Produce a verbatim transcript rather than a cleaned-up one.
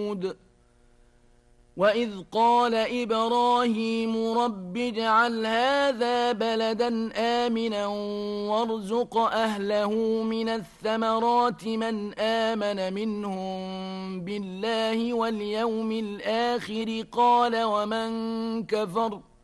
ثمود وإذ قال إبراهيم رب اجعل هذا بلدا آمنا وارزق أهله من الثمرات من آمن منهم بالله واليوم الآخر قال ومن كفر